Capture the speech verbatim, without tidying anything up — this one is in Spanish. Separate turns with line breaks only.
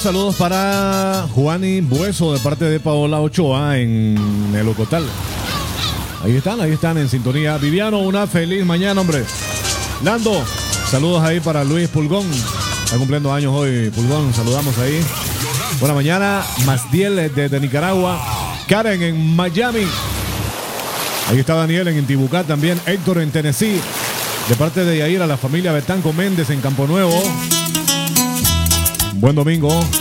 Saludos para Juani Bueso de parte de Paola Ochoa en el Ocotal. Ahí están, ahí están en sintonía. Viviano, una feliz mañana, hombre. Lando, saludos ahí para Luis Pulgón. Está cumpliendo años hoy, Pulgón. Saludamos ahí. Buena mañana. Masdiel desde Nicaragua. Karen en Miami. Ahí está Daniel en Intibucá también. Héctor en Tennessee. De parte de Yair a la familia Betanco Méndez en Campo Nuevo. Buen domingo.